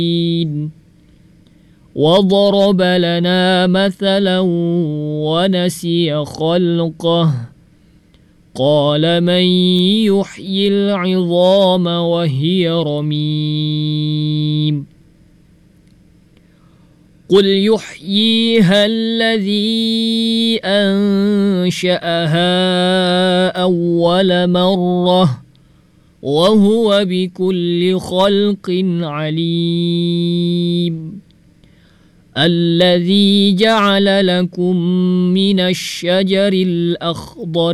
وضرب لنا مثلا ونسي خلقه قال من يحيي العظام وهي رميم قل يحييها الذي أنشأها أول مرة وهو بكل خلق عليم الذي جعل لكم من الشجر الأخضر